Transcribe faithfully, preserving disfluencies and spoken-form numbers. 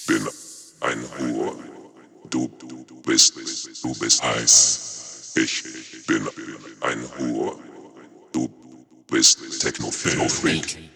bin ein Ur. Du bist, du bist heiß. Ich bin ein Ur. Du bist Techno-Freak.